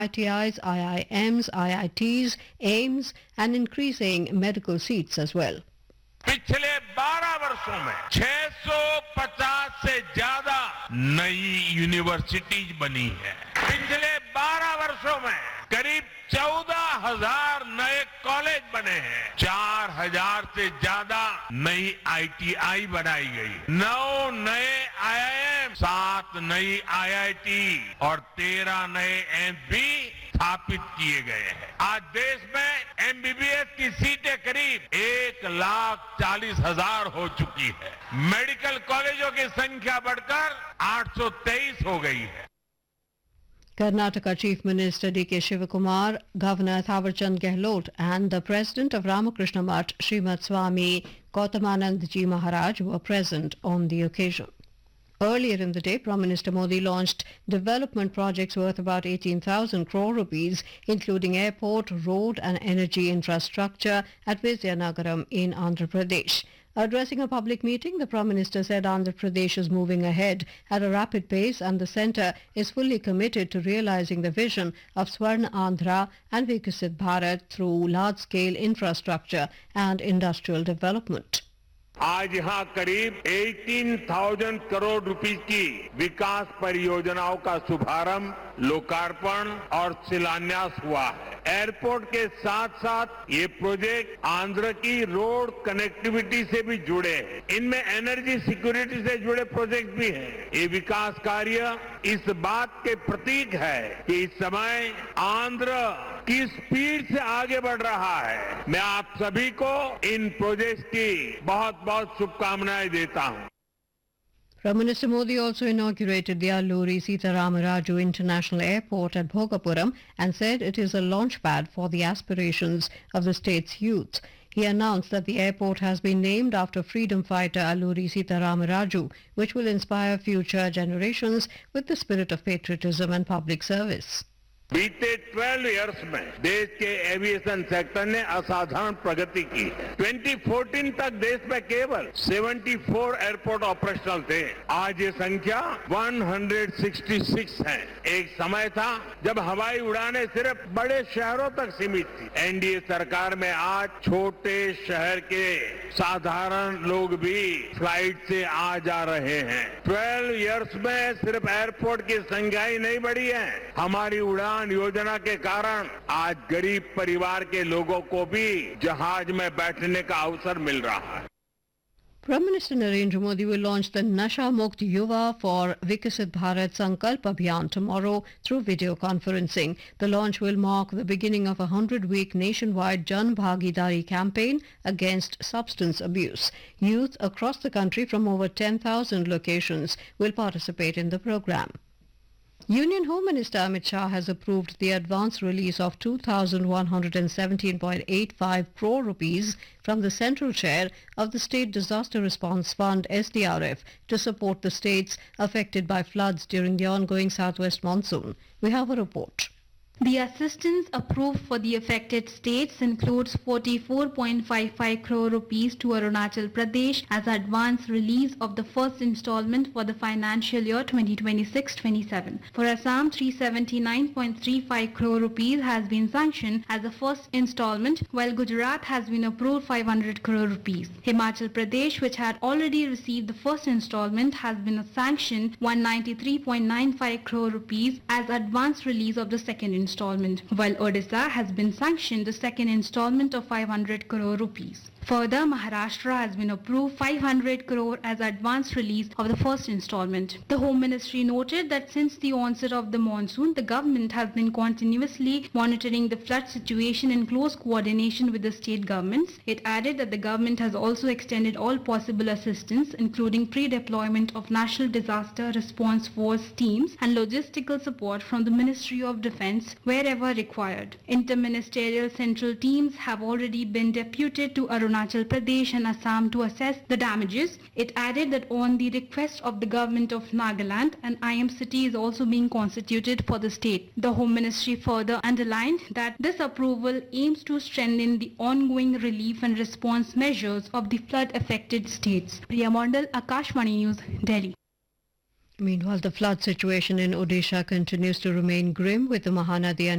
ITIs, IIMs, IITs, AIMS and increasing medical seats as well. पिछले 12 वर्षों में 650 से ज्यादा नई यूनिवर्सिटीज बनी है। पिछले 12 वर्षों में करीब 14,000 नए कॉलेज बने हैं। 4,000 से ज्यादा नई ITI बनाई गई, 9 नए IIM, 7 नई IIT और 13 नए एम्स भी स्थापित किए गए हैं। आज देश में MBBS की सीटें करीब 1,40,000 हो चुकी है। मेडिकल कॉलेजों की संख्या बढ़कर 823 हो गई है। Karnataka Chief Minister D.K. Shivakumar, Governor Thawarchand Gehlot and the President of Ramakrishna Mutt, Srimad Swami Gautamanand Ji Maharaj were present on the occasion. Earlier in the day, Prime Minister Modi launched development projects worth about 18,000 crore rupees, including airport, road and energy infrastructure at Vizianagaram in Andhra Pradesh. Addressing a public meeting, the Prime Minister said Andhra Pradesh is moving ahead at a rapid pace and the centre is fully committed to realising the vision of Swarna Andhra and Vikasit Bharat through large-scale infrastructure and industrial development. आज यहाँ करीब 18,000 करोड़ रुपए की विकास परियोजनाओं का शुभारंभ, लोकार्पण और शिलान्यास हुआ है। एयरपोर्ट के साथ साथ ये प्रोजेक्ट आंध्र की रोड कनेक्टिविटी से भी जुड़े हैं। इनमें एनर्जी सिक्योरिटी से जुड़े प्रोजेक्ट भी हैं। ये विकास कार्य इस बात के प्रतीक है कि इस समय आंध्र की स्पीड से आगे बढ़ रहा है। मैं आप सभी को इन प्रोजेक्ट्स की बहुत-बहुत शुभकामनाएं देता हूं। Prime Minister Modi also inaugurated the Alluri Sitarama Raju International Airport at Bhogapuram and said it is a launchpad for the aspirations of the state's youth. He announced that the airport has been named after freedom fighter Alluri Sitarama Raju, which will inspire future generations with the spirit of patriotism and public service. बीते 12 years में देश के aviation sector ने असाधारण प्रगति की है। 2014 तक देश में केवल 74 एयरपोर्ट ऑपरेशनल थे। आज ये संख्या 166 है। एक समय था जब हवाई उड़ानें सिर्फ बड़े शहरों तक सीमित थी। एनडीए सरकार में आज छोटे शहर के साधारण लोग भी फ्लाइट से आ जा रहे हैं। 12 इयर्स में सिर्फ एयरपोर्ट की संख्या ही नहीं बढ़ी है, हमारी उड़ान योजना के कारण आज गरीब परिवार के लोगों को भी जहाज में बैठने का अवसर मिल रहा है। Prime Minister Narendra Modi will launch the Nasha Mukt Yuva for Vikasit Bharat Sankalp Abhiyan tomorrow through video conferencing. The launch will mark the beginning of a 100-week nationwide Jan Bhagidari campaign against substance abuse. Youth across the country from over 10,000 locations will participate in the program. Union Home Minister Amit Shah has approved the advance release of 2,117.85 crore rupees from the central share of the State Disaster Response Fund SDRF to support the states affected by floods during the ongoing southwest monsoon. We have a report. The assistance approved for the affected states includes 44.55 crore rupees to Arunachal Pradesh as advance release of the first installment for the financial year 2026-27. For Assam, 379.35 crore rupees has been sanctioned as the first installment, while Gujarat has been approved 500 crore rupees. Himachal Pradesh, which had already received the first installment, has been sanctioned 193.95 crore rupees as advance release of the second installment, while Odisha has been sanctioned the second installment of 500 crore rupees. Further, Maharashtra has been approved 500 crore as advance release of the first installment. The Home Ministry noted that since the onset of the monsoon, the government has been continuously monitoring the flood situation in close coordination with the state governments. It added that the government has also extended all possible assistance, including pre-deployment of National Disaster Response Force teams and logistical support from the Ministry of Defence wherever required. Interministerial central teams have already been deputed to Arunachal Pradesh and Assam to assess the damages. It added that on the request of the government of Nagaland, an IM city is also being constituted for the state. The Home Ministry further underlined that this approval aims to strengthen the ongoing relief and response measures of the flood-affected states. Priya Mondal, Akashvani News, Delhi. Meanwhile, the flood situation in Odisha continues to remain grim, with the Mahanadi and